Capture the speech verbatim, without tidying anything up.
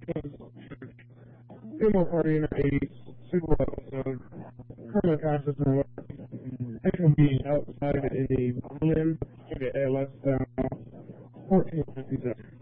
Similar party in the eighties, super episode, Kermit Conscious and what it can be outside in the Berlin, maybe A L S down, fourteen fifty-seven.